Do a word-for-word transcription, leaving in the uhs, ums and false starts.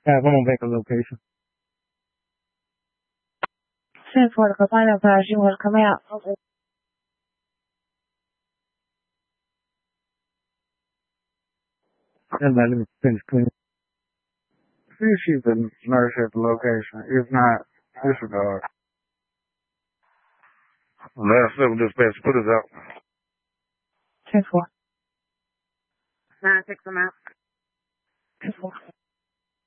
Yeah, I'm gonna make a location. ten four to Copiano Pass, you want to come out? Okay. And let me finish cleaning. See if she's the nurse at the location. If not, disregard. Last civil dispatch, put us out. ten four. Nine six, I'm out. ten four.